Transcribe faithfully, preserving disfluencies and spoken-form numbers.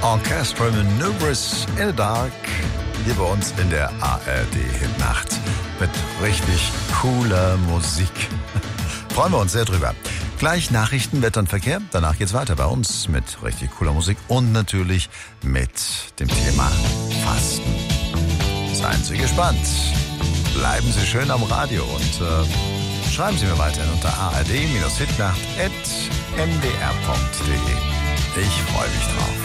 Orchestra Maneuvers in the Dark hier bei uns in der A R D-Hitnacht mit richtig cooler Musik. Freuen wir uns sehr drüber. Gleich Nachrichten, Wetter und Verkehr. Danach geht's weiter bei uns mit richtig cooler Musik und natürlich mit dem Thema Fasten. Seien Sie gespannt. Bleiben Sie schön am Radio und äh, schreiben Sie mir weiterhin unter a r d Bindestrich hitnacht at m d r punkt d e. Ich freue mich drauf.